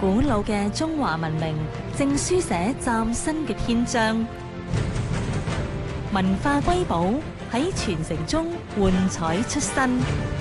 古老嘅中華文明正書寫嶄新嘅篇章，文化瑰寶喺傳承中煥彩出新。